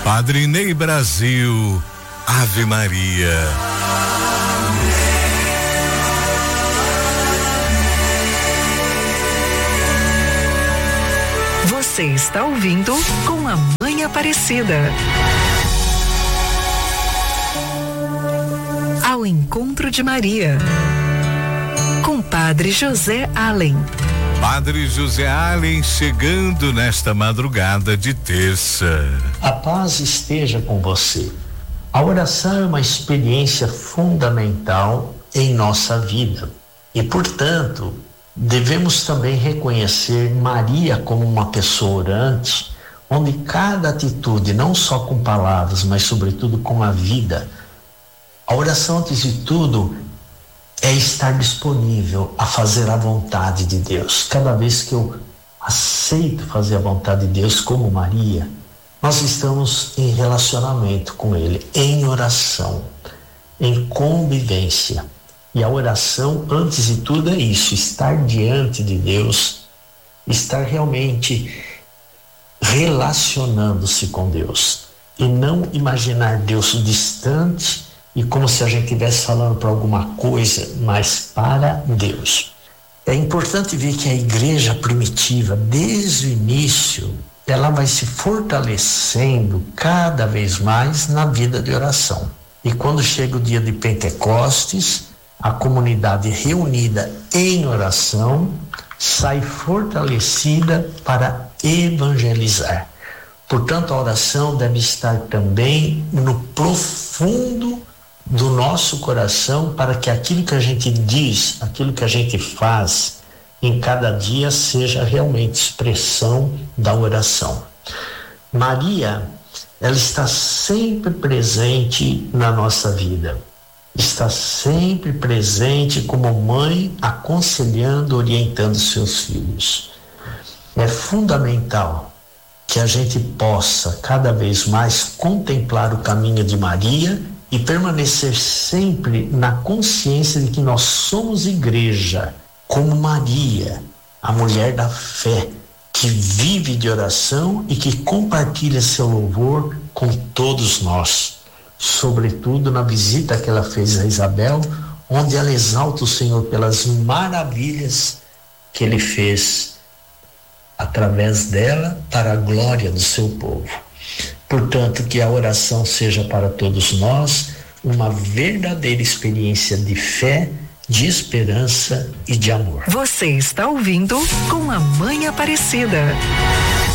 Padre Ney Brasil, Ave Maria. Você está ouvindo Com a Mãe Aparecida. Ao encontro de Maria, com Padre José Allen. Padre José Allen chegando nesta madrugada de terça. A paz esteja com você. A oração é uma experiência fundamental em nossa vida e, portanto, devemos também reconhecer Maria como uma pessoa orante, onde cada atitude, não só com palavras, mas sobretudo com a vida. A oração, antes de tudo, é estar disponível a fazer a vontade de Deus. Cada vez que eu aceito fazer a vontade de Deus como Maria, nós estamos em relacionamento com Ele, em oração, em convivência. E a oração, antes de tudo, é isso, estar diante de Deus, estar realmente relacionando-se com Deus. E não imaginar Deus distante e como se a gente estivesse falando para alguma coisa, mas para Deus. É importante ver que a igreja primitiva, desde o início, ela vai se fortalecendo cada vez mais na vida de oração. E quando chega o dia de Pentecostes, a comunidade reunida em oração sai fortalecida para evangelizar. Portanto, a oração deve estar também no profundo do nosso coração, para que aquilo que a gente diz, aquilo que a gente faz em cada dia seja realmente expressão da oração. Maria, ela está sempre presente na nossa vida, está sempre presente como mãe, aconselhando, orientando seus filhos. É fundamental que a gente possa cada vez mais contemplar o caminho de Maria e permanecer sempre na consciência de que nós somos igreja, como Maria, a mulher da fé, que vive de oração e que compartilha seu louvor com todos nós. Sobretudo na visita que ela fez a Isabel, onde ela exalta o Senhor pelas maravilhas que Ele fez através dela para a glória do seu povo. Portanto, que a oração seja para todos nós uma verdadeira experiência de fé, de esperança e de amor. Você está ouvindo Com a Mãe Aparecida.